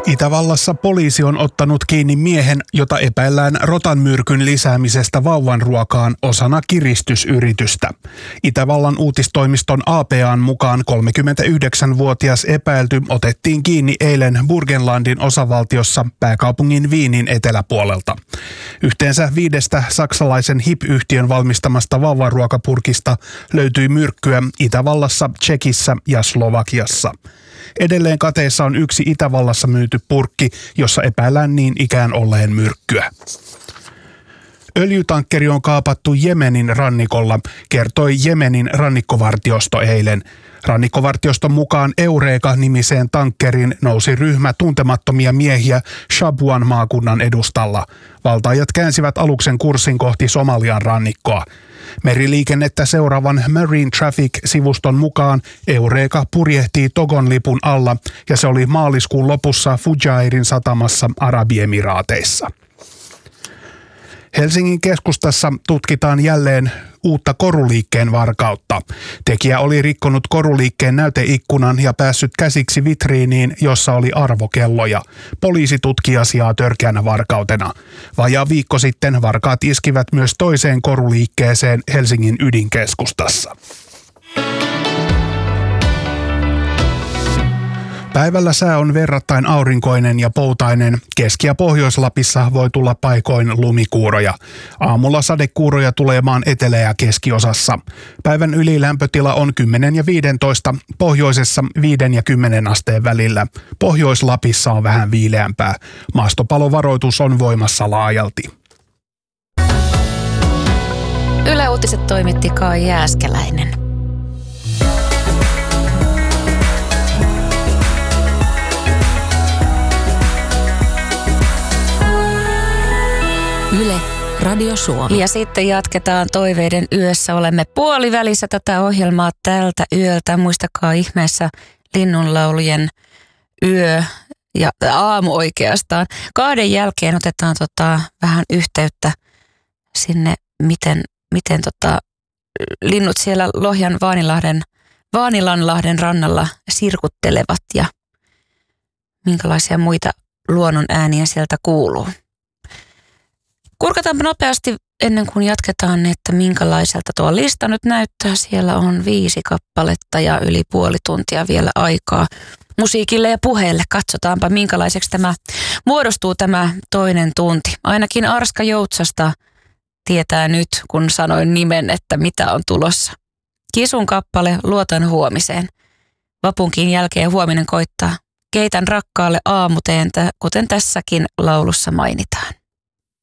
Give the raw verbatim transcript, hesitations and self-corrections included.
Itävallassa poliisi on ottanut kiinni miehen, jota epäillään rotanmyrkyn lisäämisestä vauvanruokaan osana kiristysyritystä. Itävallan uutistoimiston A P A:n mukaan kolmekymmentäyhdeksänvuotias epäilty otettiin kiinni eilen Burgenlandin osavaltiossa pääkaupungin Viinin eteläpuolelta. Yhteensä viidestä saksalaisen H I P-yhtiön valmistamasta vauvanruokapurkista löytyi myrkkyä Itävallassa, Tšekissä ja Slovakiassa. Edelleen kateissa on yksi Itävallassa myyty purkki, jossa epäillään niin ikään olleen myrkkyä. Öljytankkeri on kaapattu Jemenin rannikolla, kertoi Jemenin rannikkovartiosto eilen. Rannikkovartioston mukaan Eureka-nimiseen tankkeriin nousi ryhmä tuntemattomia miehiä Shabuan maakunnan edustalla. Valtaajat käänsivät aluksen kurssin kohti Somalian rannikkoa. Meriliikennettä seuraavan Marine Traffic-sivuston mukaan Eureka purjehtii Togon lipun alla ja se oli maaliskuun lopussa Fujairin satamassa Arabiemiraateissa. Helsingin keskustassa tutkitaan jälleen uutta koruliikkeen varkautta. Tekijä oli rikkonut koruliikkeen näyteikkunan ja päässyt käsiksi vitriiniin, jossa oli arvokelloja. Poliisi tutki asiaa törkeänä varkautena. Vajaa viikko sitten varkaat iskivät myös toiseen koruliikkeeseen Helsingin ydinkeskustassa. Päivällä sää on verrattain aurinkoinen ja poutainen. Keski- ja Pohjois-Lapissa voi tulla paikoin lumikuuroja. Aamulla sadekuuroja tulee maan etelä- ja keskiosassa. Päivän ylilämpötila on kymmenen ja viisitoista, pohjoisessa viiden ja kymmenen asteen välillä. Pohjois-Lapissa on vähän viileämpää. Maastopalovaroitus on voimassa laajalti. Yle Uutiset toimitti Kai Jääskeläinen. Yle, Radio Suomi. Ja sitten jatketaan Toiveiden yössä. Olemme puolivälissä tätä ohjelmaa tältä yöltä. Muistakaa ihmeessä linnunlaulujen yö ja aamu oikeastaan. Kahden jälkeen otetaan tota, vähän yhteyttä sinne, miten, miten tota, linnut siellä Lohjan Vaanilahden, Vaanilanlahden rannalla sirkuttelevat ja minkälaisia muita luonnon ääniä sieltä kuuluu. Kurkataanpa nopeasti ennen kuin jatketaan, että minkälaiselta tuo lista nyt näyttää. Siellä on viisi kappaletta ja yli puoli tuntia vielä aikaa musiikille ja puheelle. Katsotaanpa minkälaiseksi tämä muodostuu tämä toinen tunti. Ainakin Arska Joutsasta tietää nyt, kun sanoin nimen, että mitä on tulossa. Kisun kappale Luotan huomiseen. Vapunkin jälkeen huominen koittaa. Keitän rakkaalle aamuteentä, kuten tässäkin laulussa mainitaan.